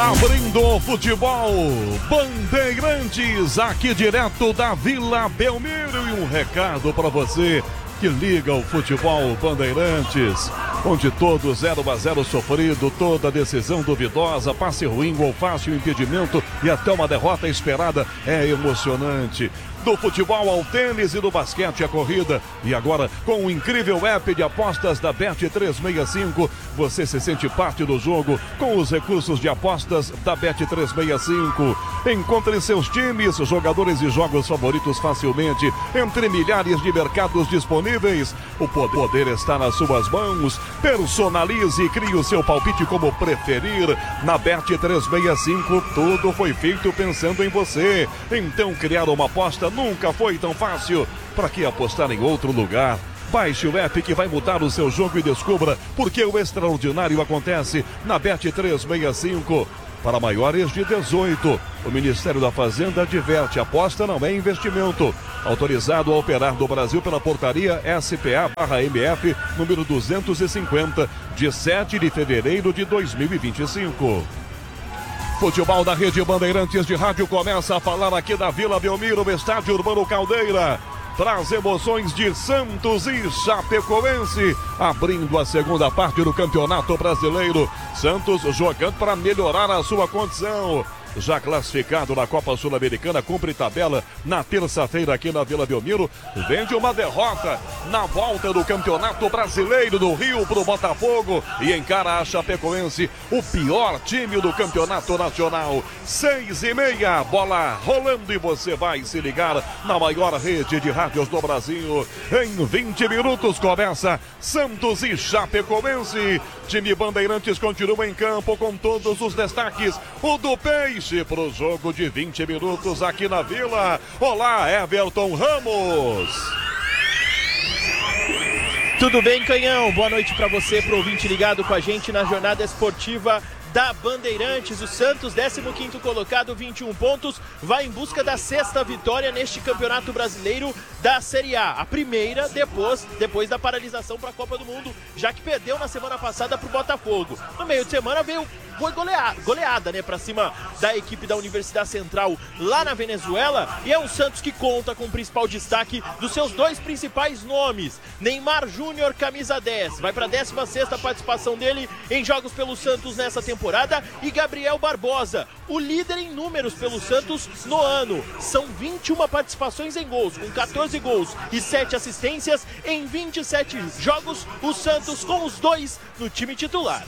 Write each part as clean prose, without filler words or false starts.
Abrindo o futebol, Bandeirantes, aqui direto da Vila Belmiro. E um recado para você que liga o futebol Bandeirantes, onde todo 0-0 sofrido, toda decisão duvidosa, passe ruim, gol fácil, impedimento e até uma derrota esperada é emocionante. Do futebol ao tênis e do basquete à corrida. E agora, com o incrível app de apostas da Bet365, você se sente parte do jogo com os recursos de apostas da Bet365. Encontre seus times, jogadores e jogos favoritos facilmente entre milhares de mercados disponíveis. O poder está nas suas mãos. Personalize e crie o seu palpite como preferir. Na Bet365, tudo foi feito pensando em você. Então, criar uma aposta nunca foi tão fácil. Para que apostar em outro lugar? Baixe o app que vai mudar o seu jogo e descubra porque o extraordinário acontece na Bet365. Para maiores de 18, o Ministério da Fazenda adverte: aposta não é investimento. Autorizado a operar no Brasil pela portaria SPA/MF número 250, de 7 de fevereiro de 2025. Futebol da Rede Bandeirantes de Rádio começa a falar aqui da Vila Belmiro, Estádio Urbano Caldeira. Traz emoções de Santos e Chapecoense, abrindo a segunda parte do Campeonato Brasileiro. Santos jogando para melhorar a sua condição. Já classificado na Copa Sul-Americana, cumpre tabela na terça-feira aqui na Vila Belmiro. Vem de uma derrota na volta do Campeonato Brasileiro do Rio para o Botafogo e encara a Chapecoense, o pior time do Campeonato Nacional. 6:30, bola rolando e você vai se ligar na maior rede de rádios do Brasil. Em 20 minutos começa Santos e Chapecoense. Time Bandeirantes continua em campo com todos os destaques. O do Peixe para o jogo de 20 minutos aqui na Vila. Olá, Everton Ramos. Tudo bem, Canhão? Boa noite para você, pro ouvinte ligado com a gente na jornada esportiva da Bandeirantes. O Santos, 15º colocado, 21 pontos, vai em busca da 6ª vitória neste Campeonato Brasileiro da Série A. A primeira depois da paralisação para a Copa do Mundo, já que perdeu na semana passada para o Botafogo. No meio de semana foi goleada, né, para cima da equipe da Universidade Central lá na Venezuela. E é um Santos que conta com o principal destaque dos seus dois principais nomes. Neymar Júnior, camisa 10, vai para a 16ª participação dele em jogos pelo Santos nessa temporada. E Gabriel Barbosa, o líder em números pelo Santos no ano. São 21 participações em gols, com 14 gols e 7 assistências em 27 jogos. O Santos com os dois no time titular.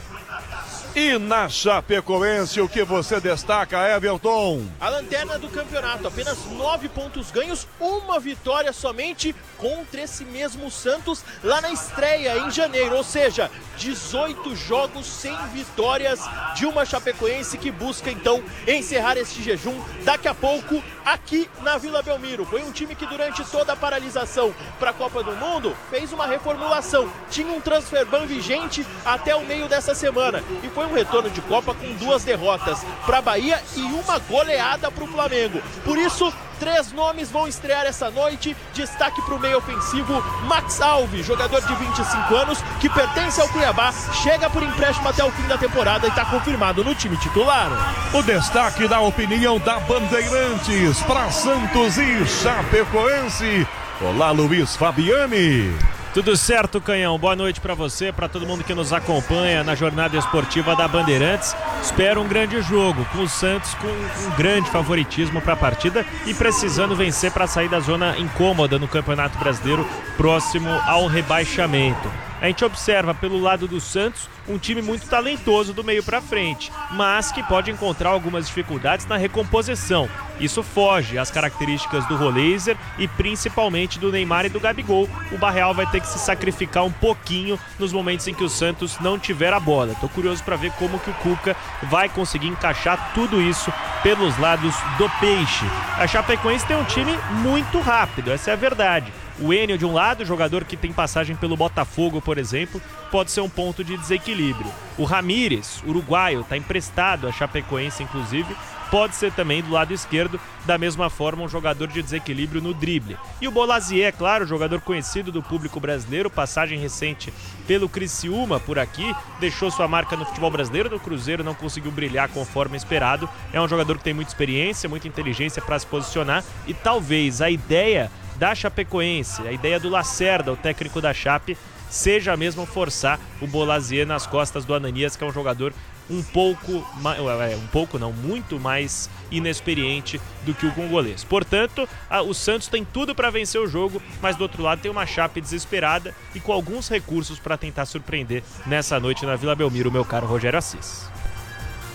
E na Chapecoense, o que você destaca, Everton? A lanterna do campeonato, apenas 9 pontos ganhos, uma vitória somente contra esse mesmo Santos lá na estreia em janeiro. Ou seja, 18 jogos sem vitórias de uma Chapecoense que busca então encerrar este jejum daqui a pouco aqui na Vila Belmiro. Foi um time que durante toda a paralisação para a Copa do Mundo fez uma reformulação. Tinha um transfer ban vigente até o meio dessa semana. E foi um retorno de Copa com 2 derrotas para a Bahia e uma goleada para o Flamengo. Por isso, 3 nomes vão estrear essa noite. Destaque para o meio ofensivo, Max Alves, jogador de 25 anos, que pertence ao Cuiabá, chega por empréstimo até o fim da temporada e está confirmado no time titular. O destaque da opinião da Bandeirantes para Santos e Chapecoense. Olá, Luiz Fabiani. Tudo certo, Canhão? Boa noite para você, para todo mundo que nos acompanha na jornada esportiva da Bandeirantes. Espero um grande jogo, com o Santos com um grande favoritismo para a partida e precisando vencer para sair da zona incômoda no Campeonato Brasileiro, próximo ao rebaixamento. A gente observa pelo lado do Santos um time muito talentoso do meio para frente, mas que pode encontrar algumas dificuldades na recomposição. Isso foge às características do Roleiser e principalmente do Neymar e do Gabigol. O Barreal vai ter que se sacrificar um pouquinho nos momentos em que o Santos não tiver a bola. Tô curioso para ver como que o Cuca vai conseguir encaixar tudo isso pelos lados do Peixe. A Chapecoense tem um time muito rápido, essa é a verdade. O Enio de um lado, jogador que tem passagem pelo Botafogo, por exemplo, pode ser um ponto de desequilíbrio. O Ramírez, uruguaio, está emprestado à Chapecoense, inclusive, pode ser também do lado esquerdo, da mesma forma um jogador de desequilíbrio no drible. E o Bolazier, é claro, jogador conhecido do público brasileiro, passagem recente pelo Criciúma por aqui, deixou sua marca no futebol brasileiro, no Cruzeiro não conseguiu brilhar conforme esperado. É um jogador que tem muita experiência, muita inteligência para se posicionar e talvez a ideia da Chapecoense, a ideia do Lacerda, o técnico da Chape, seja mesmo forçar o Bolazier nas costas do Ananias, que é um jogador muito mais inexperiente do que o congolês. Portanto, o Santos tem tudo para vencer o jogo, mas do outro lado tem uma Chape desesperada e com alguns recursos para tentar surpreender nessa noite na Vila Belmiro, meu caro Rogério Assis.